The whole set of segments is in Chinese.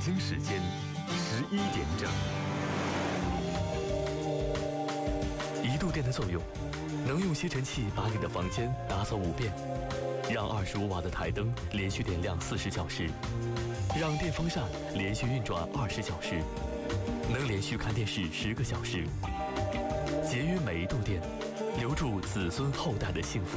京时间11点整。1度电的作用，能用吸尘器把你的房间打扫5遍，让25瓦的台灯连续点亮40小时，让电风扇连续运转20小时，能连续看电视10个小时。节约每1度电，留住子孙后代的幸福。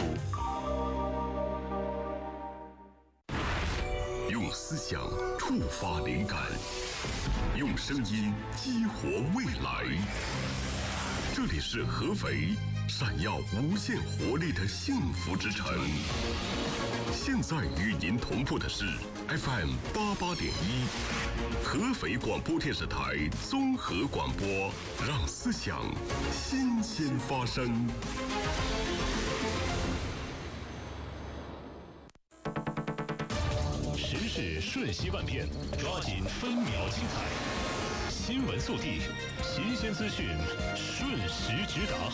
用思想触发灵感，用声音激活未来。这里是合肥，闪耀无限活力的幸福之城。现在与您同步的是 FM 88.1，合肥广播电视台综合广播，让思想新鲜发生。 时事瞬息万变，抓紧分秒精彩。新闻速递，新鲜资讯，瞬时直达。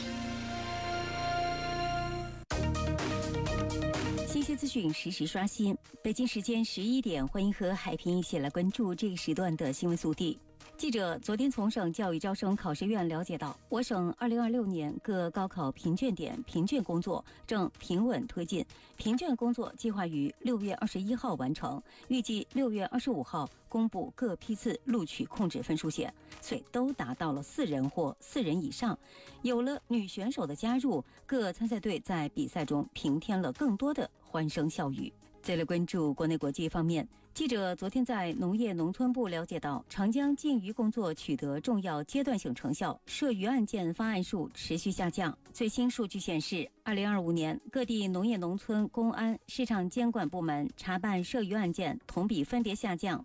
新鲜资讯实时刷新。北京时间11点，欢迎和海平一起来关注这个时段的新闻速递。记者昨天从省教育招生考试院了解到，我省2026年各高考评卷点评卷工作正平稳推进，评卷工作计划于6月21号完成，预计6月25号公布各批次录取控制分数线，遂都达到了4人或4人以上。有了女选手的加入，各参赛队在比赛中平添了更多的欢声笑语。再来关注国内国际方面，记者昨天在农业农村部了解到，长江禁渔工作取得重要阶段性成效，涉渔案件发案数持续下降。最新数据显示，2025年各地农业农村公安市场监管部门查办涉渔案件同比分别下降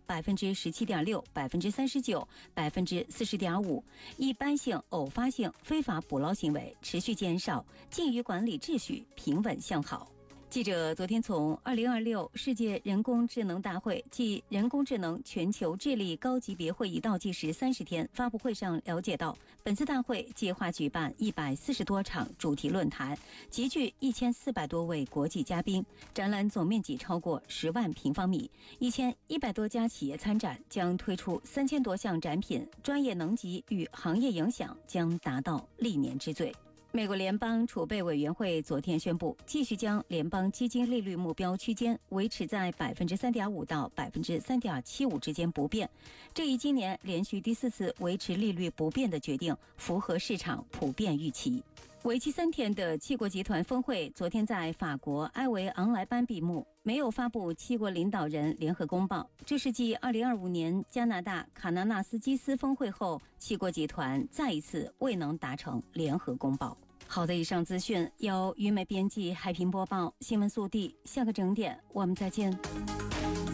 17.6%、39%、40.5%，一般性、偶发性非法捕捞行为持续减少，禁渔管理秩序平稳向好。记者昨天从2026世界人工智能大会暨人工智能全球智力高级别会议倒计时30天发布会上了解到，本次大会计划举办140多场主题论坛，集聚1400多位国际嘉宾，展览总面积超过10万平方米，1100多家企业参展，将推出3000多项展品，专业能级与行业影响将达到历年之最。美国联邦储备委员会昨天宣布，继续将联邦基金利率目标区间维持在3.5%到3.75%之间不变。这一今年连续第4次维持利率不变的决定，符合市场普遍预期。为期3天的七国集团峰会昨天在法国埃维昂莱班闭幕，没有发布七国领导人联合公报。这是继2025年加拿大卡纳纳斯基斯峰会后，七国集团再一次未能达成联合公报。好的，以上资讯由于美编辑海平播报，新闻速递，下个整点我们再见。